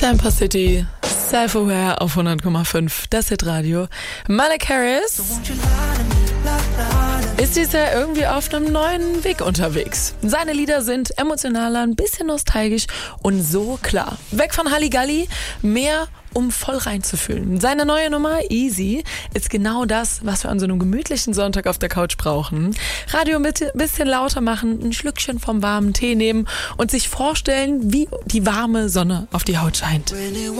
Stamper City, Self-Aware auf 100,5, das Hitradio. Malek Harris ist dieses Jahr irgendwie auf einem neuen Weg unterwegs. Seine Lieder sind emotionaler, ein bisschen nostalgisch und so klar. Weg von Halligalli, mehr um voll reinzufühlen. Seine neue Nummer, Easy, ist genau das, was wir an so einem gemütlichen Sonntag auf der Couch brauchen. Radio ein bisschen lauter machen, ein Schlückchen vom warmen Tee nehmen und sich vorstellen, wie die warme Sonne auf die Haut scheint.